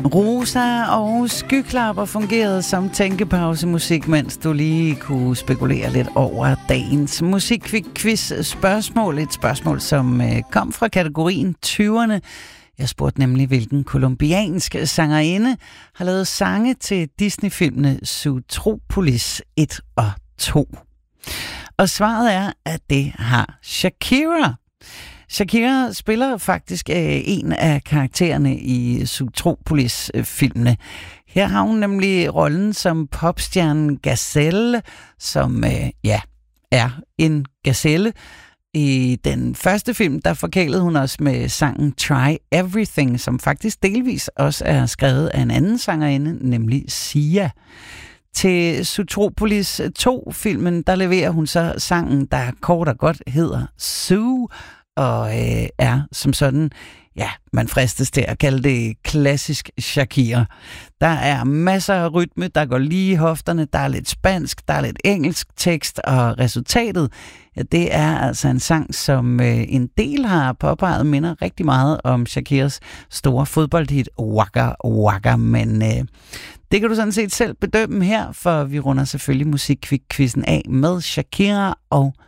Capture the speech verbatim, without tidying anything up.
Rosa og Skyklapper fungerede som tænkepausemusik, mens du lige kunne spekulere lidt over dagens musikquiz spørgsmål. Et spørgsmål, som kom fra kategorien tyverne. Jeg spurgte nemlig, hvilken kolumbiansk sangerinde har lavet sange til Disney-filmene Zootropolis et og to. Og svaret er, at det har Shakira. Shakira spiller faktisk øh, en af karaktererne i Zootropolis-filmene. Her har hun nemlig rollen som popstjernen Gazelle, som øh, ja, er en gazelle. I den første film, der forkælede hun os med sangen Try Everything, som faktisk delvis også er skrevet af en anden sangerinde, nemlig Sia. Til Zootropolis to-filmen, der leverer hun så sangen, der kort og godt hedder Zoo, og øh, er som sådan, ja, man fristes til at kalde det klassisk Shakira. Der er masser af rytme, der går lige i hofterne, der er lidt spansk, der er lidt engelsk tekst, og resultatet, ja, det er altså en sang, som øh, en del har påpeget, minder rigtig meget om Shakiras store fodboldhit Waka Waka, men øh, det kan du sådan set selv bedømme her, for vi runder selvfølgelig musikquizzen af med Shakira og